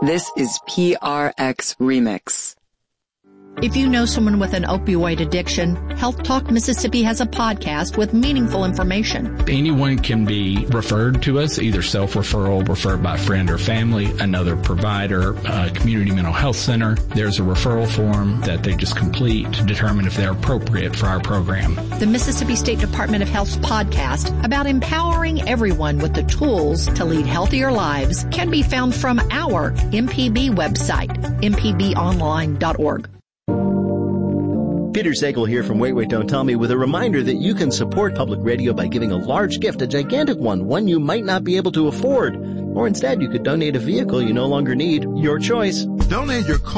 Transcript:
This is PRX Remix. If you know someone with an opioid addiction, Health Talk Mississippi has a podcast with meaningful information. Anyone can be referred to us, either self-referral, referred by a friend or family, another provider, a community mental health center. There's a referral form that they just complete to determine if they're appropriate for our program. The Mississippi State Department of Health's podcast about empowering everyone with the tools to lead healthier lives can be found from our MPB website, mpbonline.org. Peter Sagal here from Wait, Don't Tell Me with a reminder that you can support public radio by giving a large gift, a gigantic one you might not be able to afford. Or instead, you could donate a vehicle you no longer need. Your choice. Donate your car